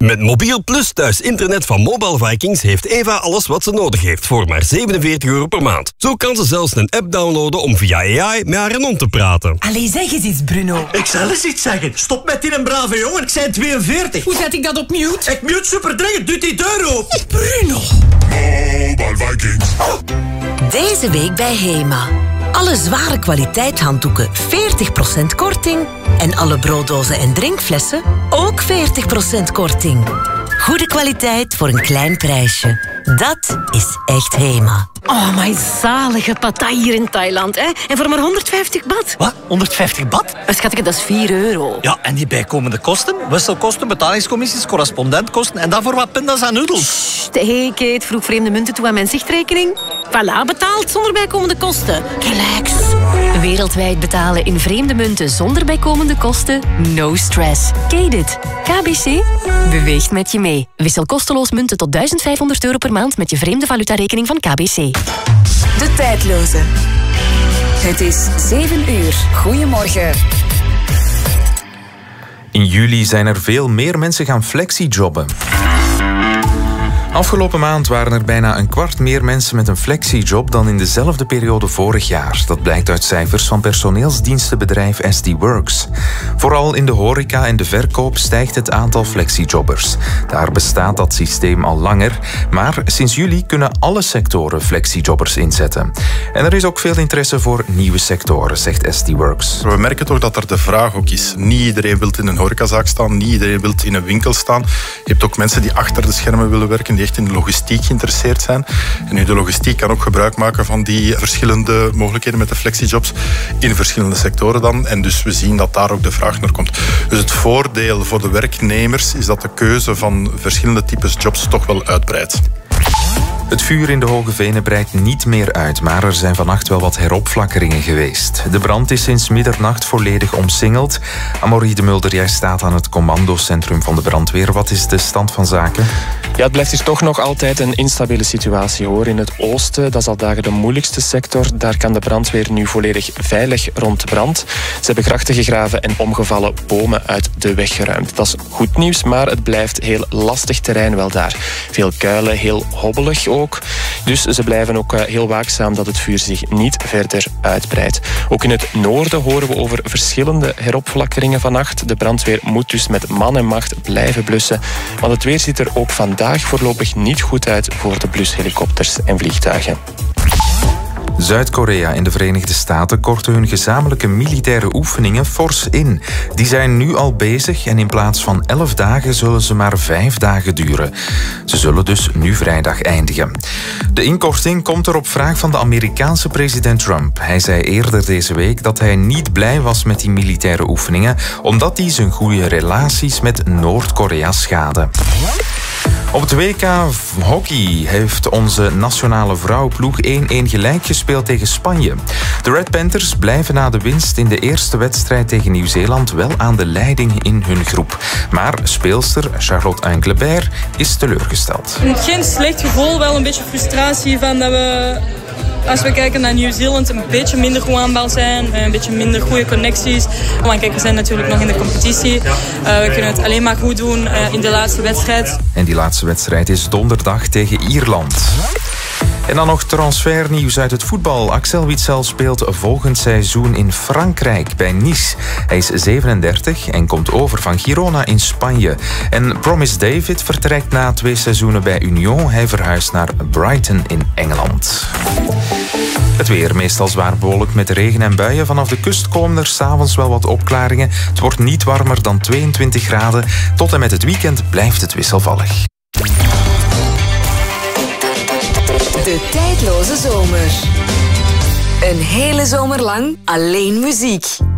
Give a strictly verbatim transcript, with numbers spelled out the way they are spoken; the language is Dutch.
Met Mobiel Plus thuis internet van Mobile Vikings heeft Eva alles wat ze nodig heeft voor maar zevenenveertig euro per maand. Zo kan ze zelfs een app downloaden om via A I met haar hond te praten. Allee, zeg eens iets, Bruno. Ik zal eens iets zeggen. Stop met die een brave jongen, ik zijn tweeënveertig. Hoe zet ik dat op mute? Ik mute super dringend, doet die deur open. Bruno. Mobile Vikings. Deze week bij Hema. Alle zware kwaliteitshanddoeken veertig procent korting. En alle brooddozen en drinkflessen ook veertig procent korting. Goede kwaliteit voor een klein prijsje. Dat is echt Hema. Oh, my zalige partij hier in Thailand, hè? En voor maar honderdvijftig baht. Wat? honderdvijftig baht? Schatje, dat is vier euro. Ja, en die bijkomende kosten? Wisselkosten, betalingscommissies, correspondentkosten en daarvoor wat pinda's en noedels. Hé, Kate, vroeg vreemde munten toe aan mijn zichtrekening. Voilà, betaald zonder bijkomende kosten. Relax. Wereldwijd betalen in vreemde munten zonder bijkomende kosten? No stress. Kate it. K B C beweegt met je mee. Wissel kosteloos munten tot duizend vijfhonderd euro per maand met je vreemde valutarekening van K B C. De tijdloze. Het is zeven uur. Goedemorgen. In juli zijn er veel meer mensen gaan flexijobben. Afgelopen maand waren er bijna een kwart meer mensen met een flexijob dan in dezelfde periode vorig jaar. Dat blijkt uit cijfers van personeelsdienstenbedrijf S D Works. Vooral in de horeca en de verkoop stijgt het aantal flexijobbers. Daar bestaat dat systeem al langer, maar sinds juli kunnen alle sectoren flexijobbers inzetten. En er is ook veel interesse voor nieuwe sectoren, zegt S D Works. We merken toch dat er de vraag ook is. Niet iedereen wil in een horecazaak staan, niet iedereen wil in een winkel staan. Je hebt ook mensen die achter de schermen willen werken, die echt in de logistiek geïnteresseerd zijn. En nu de logistiek kan ook gebruik maken van die verschillende mogelijkheden met de flexijobs in verschillende sectoren dan. En dus we zien dat daar ook de vraag naar komt. Dus het voordeel voor de werknemers is dat de keuze van verschillende types jobs toch wel uitbreidt. Het vuur in de Hoge Venen breidt niet meer uit, maar er zijn vannacht wel wat heropflakkeringen geweest. De brand is sinds middernacht volledig omsingeld. Amaury de Mulder, jij staat aan het commandocentrum van de brandweer. Wat is de stand van zaken? Ja, het blijft dus toch nog altijd een instabiele situatie, hoor. In het oosten, dat is al dagen de moeilijkste sector. Daar kan de brandweer nu volledig veilig rond de brand. Ze hebben grachten gegraven en omgevallen bomen uit de weg geruimd. Dat is goed nieuws, maar het blijft heel lastig terrein wel daar. Veel kuilen, heel hobbelig ook. Dus ze blijven ook heel waakzaam dat het vuur zich niet verder uitbreidt. Ook in het noorden horen we over verschillende heropflakkeringen vannacht. De brandweer moet dus met man en macht blijven blussen. Want het weer ziet er ook vandaag voorlopig niet goed uit voor de blushelikopters en vliegtuigen. Zuid-Korea en de Verenigde Staten korten hun gezamenlijke militaire oefeningen fors in. Die zijn nu al bezig en in plaats van elf dagen zullen ze maar vijf dagen duren. Ze zullen dus nu vrijdag eindigen. De inkorting komt er op vraag van de Amerikaanse president Trump. Hij zei eerder deze week dat hij niet blij was met die militaire oefeningen, omdat die zijn goede relaties met Noord-Korea schaden. Op het W K hockey heeft onze nationale vrouwenploeg één-één gelijk gespeeld tegen Spanje. De Red Panthers blijven na de winst in de eerste wedstrijd tegen Nieuw-Zeeland wel aan de leiding in hun groep. Maar speelster Charlotte Anglebert is teleurgesteld. Geen slecht gevoel, wel een beetje frustratie van dat we, als we kijken naar Nieuw-Zeeland, een beetje minder goed aanbouw zijn, een beetje minder goede connecties. Want kijk, we zijn natuurlijk nog in de competitie. Uh, we kunnen het alleen maar goed doen uh, in de laatste wedstrijd. En die laatste wedstrijd is donderdag tegen Ierland. En dan nog transfernieuws uit het voetbal. Axel Witsel speelt volgend seizoen in Frankrijk bij Nice. Hij is zevenendertig en komt over van Girona in Spanje. En Promise David vertrekt na twee seizoenen bij Union. Hij verhuist naar Brighton in Engeland. Het weer meestal zwaar bewolkt met regen en buien. Vanaf de kust komen er 's avonds wel wat opklaringen. Het wordt niet warmer dan tweeëntwintig graden. Tot en met het weekend blijft het wisselvallig. De tijdloze zomer. Een hele zomer lang alleen muziek.